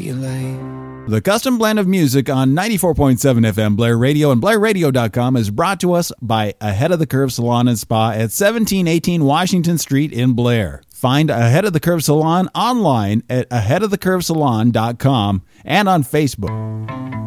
you late. The custom blend of music on 94.7 FM Blair Radio and BlairRadio.com is brought to us by Ahead of the Curve Salon and Spa at 1718 Washington Street in Blair. Find Ahead of the Curve Salon online at aheadofthecurvesalon.com and on Facebook.